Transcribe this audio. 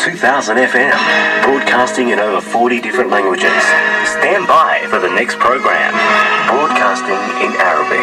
2000 FM, broadcasting in over 40 different languages. Stand by for the next program, broadcasting in Arabic.